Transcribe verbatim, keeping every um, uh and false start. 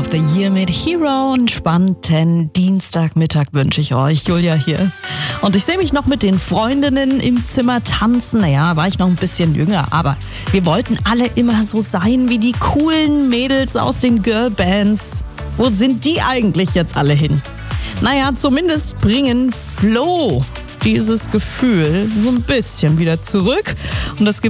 of the Year mit Hero. Einen spannenden Dienstagmittag wünsche ich euch. Julia hier. Und ich sehe mich noch mit den Freundinnen im Zimmer tanzen. Naja, war ich noch ein bisschen jünger, aber wir wollten alle immer so sein wie die coolen Mädels aus den Girlbands. Wo sind die eigentlich jetzt alle hin? Naja, zumindest bringen Flo dieses Gefühl so ein bisschen wieder zurück. Und das gibt